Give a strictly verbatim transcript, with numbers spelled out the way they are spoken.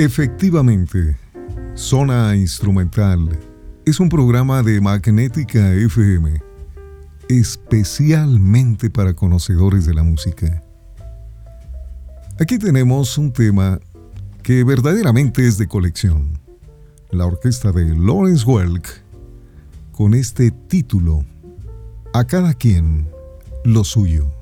Efectivamente, Zona Instrumental es un programa de Magnética F M, especialmente para conocedores de la música. Aquí tenemos un tema que verdaderamente es de colección. La orquesta de Lawrence Welk, con este título, A cada quien lo suyo.